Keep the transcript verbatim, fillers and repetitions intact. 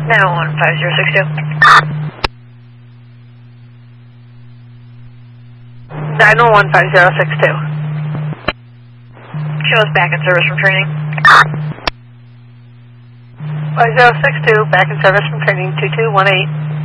nine oh one, five zero six two. nine oh one, five zero six two. Show us back in service from training. five zero six two, back in service from training, two two one eight.